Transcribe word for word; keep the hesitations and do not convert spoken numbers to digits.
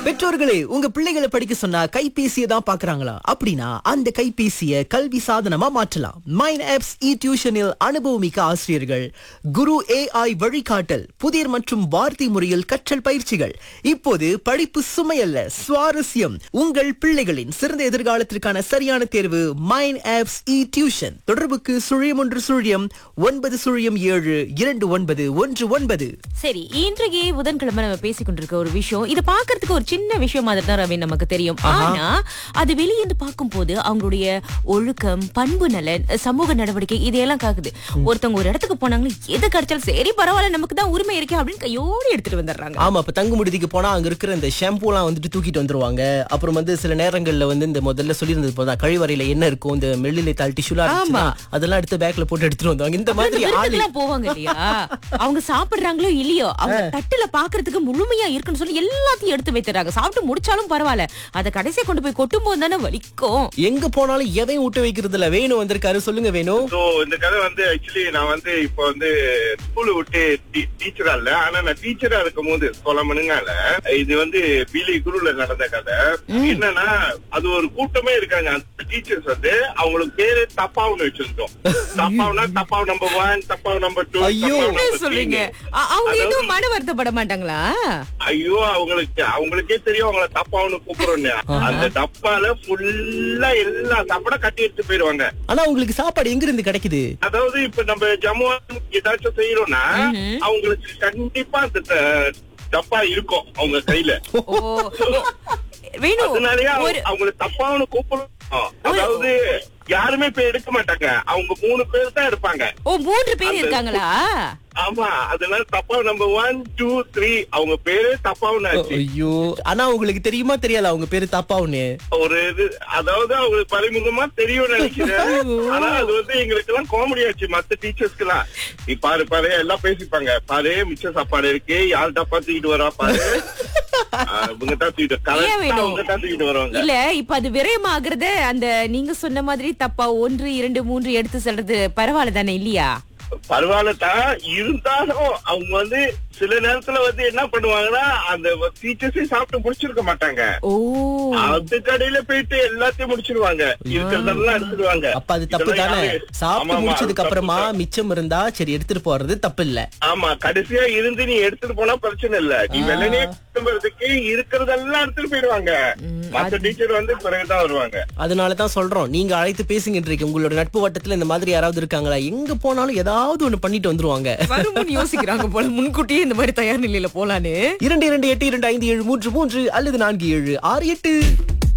பெற்றோர்களே, உங்க பிள்ளைகளை படிக்க சொன்னா கைபேசியை தான் பாக்குறாங்களா? அப்படின்னா அந்த கைபேசியை கல்வி சாதனமா மாற்றலாம். மைண்ட் ஆப்ஸ் இ டியூஷனில் அனுபவமிக்க ஆசிரியர்கள், குரு ஏஐ வழிகாட்டல், புதிர் மற்றும் வார்த்தை முறையில் கற்றல் பயிற்சிகள். இப்போது படிப்பு சுமையல்ல, சுவாரஸ்யம். உங்கள் பிள்ளைகளின் சிறந்த எதிர்காலத்திற்கான சரியான தேர்வு மைண்ட் ஆப்ஸ் இ டியூஷன். தொடர்புக்கு சுழியம் ஒன்று சுழியம் ஒன்பது சுழியம் ஏழு இரண்டு ஒன்பது ஒன்று ஒன்பது. சரி, இன்றைக்கு புதன்கிழமை நம்ம பேசிக் கொண்டிருக்க ஒரு விஷயம், இது பாக்குறதுக்கு ஒரு சின்ன விஷயம் மாதிரி தான் ரவி நமக்கு தெரியும். ஆனா அது வெளியிருந்து பார்க்கும் போது அவங்களுடைய ஒழுக்கம், பண்பு நலன், சமூக நடவடிக்கை இதையெல்லாம் காக்குது. ஒருத்தவங்க ஒரு இடத்துக்கு போனாங்கன்னா எது கிடைச்சாலும் சரி பரவாயில்ல, நமக்கு தான் உரிமை இருக்கு அப்படின்னு கையோடு எடுத்துட்டு வந்துடுறாங்க. ஆமா, இப்ப தங்கு முடிதிக்கு போனா அங்க இருக்கிற இந்த ஷாம்பூ எல்லாம் வந்துட்டு தூக்கிட்டு வந்துருவாங்க. அப்புறம் வந்து சில நேரங்கள்ல வந்து இந்த முதல்ல சொல்லியிருந்தது போதான் கழிவறையில என்ன இருக்கும், இந்த மெல்லிலை தாள் டிஷ்யூலா அதெல்லாம் எடுத்து பேக்ல போட்டு எடுத்துட்டு வந்தாங்க. இந்த மாதிரி ஆளுலாம் போவாங்க இல்லையா, அவங்க சாப்பிடுறாங்களோ இல்லையோ அவங்க தட்டுல பாக்குறதுக்கு முழுமையா இருக்குன்னு சொல்லி எல்லாத்தையும் எடுத்து வைக்கிறாங்க. சாப்பிட்டு முடிச்சாலும் பரவாயில்ல, அத கடைசியா கொண்டு போய் கொட்டும் போது தானே வலிக்கும். எங்க போனாலும் எதையும் விட்டு வைக்கிறது இல்ல. வேணும் வந்திருக்காரு, சொல்லுங்க வேணும். சோ இந்த கதை வந்து ஆக்சுவலி நான் வந்து இப்ப வந்து ஸ்கூல் விட்டு டீச்சரா இல்ல, ஆனா நான் டீச்சரா இருக்கும் போது சொல்ல மனுங்கால இது வந்து பிலி குருல நடந்த கதை. என்னன்னா அது ஒரு கூட்டமே இருக்காங்க. அந்த டீச்சர்ஸ் வந்து அவங்களுக்கு பேரு தப்பாவுன்னு வச்சிருந்தோம். தப்பாவுனா தப்பாவு நம்பர் ஒன், தப்பாவு நம்பர் டூ. ஐயோ சொல்லுங்க, அவங்க எதுவும் மன வருத்தப்பட மாட்டாங்களா? ஐயோ அவங்களுக்கு அவங்களுக்கே தெரியும் அவங்கள தப்பாவுன்னு கூப்பிடுறோன்னு. அந்த டப்பால ஃபுல்லா எல்லா சாப்பாட கட்டி எடுத்து போயிருவாங்க. ஆனா உங்களுக்கு சாப்பாடு எங்க இருந்து கிடைக்குது? அதாவது இப்ப நம்ம ஜம்மு ஏதாச்சும் செய்யறோம்னா அவங்களுக்கு கண்டிப்பா அந்த டப்பா இருக்கும் அவங்க கையில. அதனாலயே அவங்களுக்கு தப்பாவுன்னு கூப்பிடும். அதாவது யாருமே போய் எடுக்க மாட்டாங்க, அவங்க மூணு பேர் தான் எடுப்பாங்க. ஓ, மூன்று பேர் இருக்காங்களா? ஆமா, அதனால தப்பா நம்பர் ஒன் டூ த்ரீ அவங்க பேரு தப்பாவுன்னு. ஐயோ, ஆனா உங்களுக்கு தெரியுமா தெரியாது அவங்க பேரு தப்பாவுன்னு? ஒரு இது அதாவது அவங்களுக்கு பரிமுகமா தெரியும் நினைக்கிறேன். ஆனா அது வந்து எங்களுக்கு எல்லாம் காமெடி ஆச்சு. மத்த டீச்சர்ஸ்க்கு எல்லாம் நீ பாரு பாரு எல்லாம் பேசிப்பாங்க, பாரு மிச்ச சாப்பாடு இருக்கு, யார் டப்பா தூக்கிட்டு வரா பாரு, இல்ல இப்ப அது விரயமாகறத அந்த நீங்க சொன்ன மாதிரி தப்பா ஒன்று இரண்டு மூன்று எடுத்து சொல்றது பரவாயில்ல தானே இல்லையா? பரவாயில்லதான், இருந்தாலும் அவங்க வந்து சில நேரத்துல வந்து என்ன பண்ணுவாங்கன்னா அந்த டீச்சர்ஸே சாப்பிட்டு முடிச்சிருக்க மாட்டாங்க. அது கடையில போயிட்டு எல்லாத்தையும் முடிச்சிருவாங்க, இருக்கிறதெல்லாம் எடுத்துடுவாங்க. அப்ப அது தப்பு தானே? சாப்பிட்டு முடிச்சதுக்கு அப்புறமா மிச்சம் இருந்தா சரி எடுத்துட்டு போறது தப்பு இல்ல. ஆமா, கடைசியா இருந்து நீ எடுத்துட்டு போனா பிரச்சனை இல்ல. நீ வெள்ளனே திரும்பறதுக்கு இருக்கிறதெல்லாம் எடுத்துட்டு போயிடுவாங்க. மத்த டீச்சர் வந்து பிறகுதான் வருவாங்க. அதனாலதான் சொல்றோம், நீங்க அழைத்து பேசுகின்றீங்க. உங்களோட நட்பு வட்டத்துல இந்த மாதிரி யாராவது இருக்காங்களா? எங்க போனாலும் ஏதாவது ஒண்ணு பண்ணிட்டு வந்துருவாங்க. யோசிக்கிறாங்க போல முன்கூட்டியே இந்த மாதிரி தயார் நிலையில போலான்னு. இரண்டு இரண்டு எட்டு இரண்டு ஐந்து ஏழு மூன்று மூன்று அல்லது நான்கு ஏழு ஆறு எட்டு.